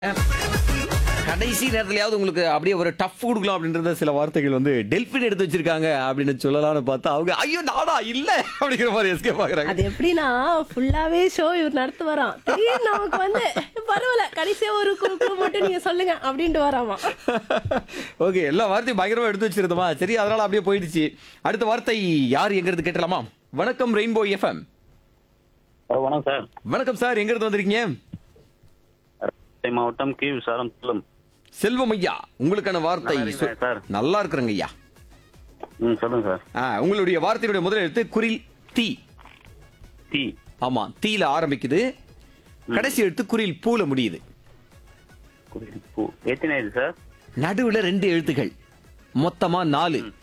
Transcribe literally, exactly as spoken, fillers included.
கடைசி நேரத்துலயாவது உங்களுக்கு அப்படியே ஒரு டஃப் கொடுக்கலாம் அப்படின்றத சில வார்த்தைகள் வந்து டெல்பின் எடுத்து வச்சிருக்காங்க அப்படின்னு சொல்லலாம்னு பார்த்தா அவங்க ஐயோ நாடா இல்ல அப்படிங்கிற மாதிரி எஸ்கே பாக்குறாங்க. அது எப்படின்னா ஃபுல்லாவே ஷோ இவர் நடத்து வரான். திடீர்னு நமக்கு வந்து பரவாயில்ல கடைசியா ஒரு குழு குழு மட்டும் நீங்க சொல்லுங்க அப்படின்ட்டு வராமா. ஓகே, எல்லா வார்த்தையும் பயங்கரமா எடுத்து வச்சிருந்தோமா, சரி அதனால அப்படியே போயிடுச்சு. அடுத்த வார்த்தை யார் எங்கிறது கேட்டலாமா? வணக்கம் ரெயின்போ எஃப்எம். வணக்கம் சார். வணக்கம் சார், எங்க இருந்து வந்திருக்கீங்க? ராமநாதபுரம் மாவட்டம் கி விசாரம் செல்லும். செல்வம் ஐயா, உங்களுக்கான வார்த்தை நல்லா இருக்கீங்களா சார்? நல்லா இருக்கிறேங்க ஐயா. ம் சொல்லுங்க சார். ஆ, உங்களுடைய வார்த்தையுடைய முதல் எழுத்து குரில் தீ. டி ஆமா, தீல ஆரம்பிக்குது, கடைசி எழுத்து குரில் பூல முடியுது. பூ எத்தனை இது சார்? நடுவுல ரெண்டு எழுத்துகள், மொத்தமா நாலு.